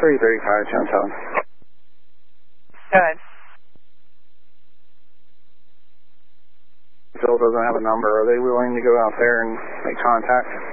335, Chantel. Good. Still doesn't have a number. Are they willing to go out there and make contact?